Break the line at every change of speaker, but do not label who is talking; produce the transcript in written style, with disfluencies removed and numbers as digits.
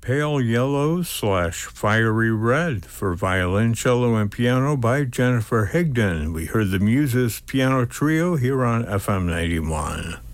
Pale Yellow / Fiery Red for violin, cello, and piano by Jennifer Higdon. We heard the Muses Piano Trio here on FM 91.